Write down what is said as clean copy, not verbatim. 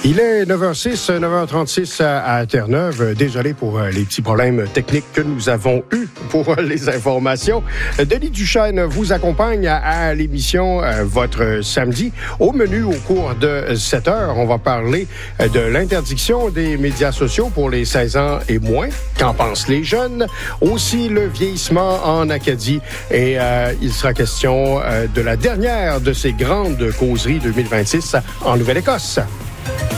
Il est 9h06, 9h36 à Terre-Neuve. Désolé pour les petits problèmes techniques que nous avons eus pour les informations. Denis Duchesne vous accompagne à l'émission votre samedi. Au menu, au cours de 7 heures, on va parler de l'interdiction des médias sociaux pour les 16 ans et moins. Qu'en pensent les jeunes? Aussi, le vieillissement en Acadie. Et il sera question de la dernière de ces grandes causeries 2026 en Nouvelle-Écosse.